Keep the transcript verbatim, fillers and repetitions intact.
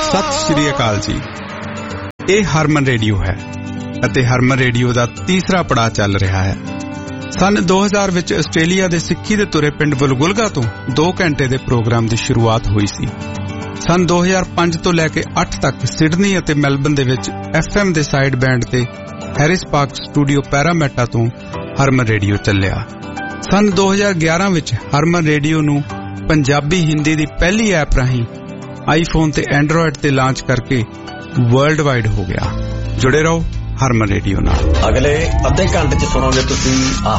ਸਤਿ ਸ਼੍ਰੀ ਅਕਾਲ ਜੀ। ਇਹ ਹਰਮਨ ਰੇਡੀਓ ਹੈ ਅਤੇ ਹਰਮਨ ਰੇਡੀਓ ਦਾ ਤੀਸਰਾ ਪੜਾਅ ਚੱਲ ਰਿਹਾ ਹੈ। ਸਨ ਦੋ ਹਜ਼ਾਰ ਵਿੱਚ ਆਸਟ੍ਰੇਲੀਆ ਦੇ ਸਿੱਖੀ ਦੇ ਤੁਰੇ ਪਿੰਡ ਵਲਗੁਲਗਾ ਤੋਂ ਦੋ ਘੰਟੇ ਦੇ ਪ੍ਰੋਗਰਾਮ ਦੀ ਸ਼ੁਰੂਆਤ ਹੋਈ ਸੀ। ਸਨ ਦੋ ਹਜ਼ਾਰ ਪੰਜ ਤੋਂ ਲੈ ਕੇ ਅੱਠ ਤੱਕ ਸਿਡਨੀ ਅਤੇ ਮੈਲਬਨ ਦੇ ਵਿੱਚ ਐਫ ਐਮ ਦੇ ਸਾਈਡ ਬੈਂਡ ਤੇ ਹੈਰਿਸ ਪਾਰਕ ਸਟੂਡੀਓ ਪੈਰਾਮੈਟਾ ਤੋਂ ਹਰਮਨ ਰੇਡੀਓ ਚੱਲਿਆ। ਸਨ ਦੋ ਹਜ਼ਾਰ ਗਿਆਰਾਂ ਵਿੱਚ ਹਰਮਨ ਰੇਡੀਓ ਨੂੰ ਪੰਜਾਬੀ ਹਿੰਦੀ ਦੀ ਪਹਿਲੀ ਐਪ ਰਾਹੀਂ ਆਈਫੋਨ ਤੇ ਐਂਡਰੋਇਡ ਤੇ ਲਾਂਚ ਕਰਕੇ ਵਰਲਡ ਵਾਈਡ ਹੋ ਗਿਆ। ਜੁੜੇ ਰਹੋ ਹਰਮਨ ਰੇਡੀਓ ਨਾਲ। ਅਗਲੇ ਅੱਧੇ ਘੰਟੇ ਚ ਸੁਣੋਗੇ ਤੁਸੀਂ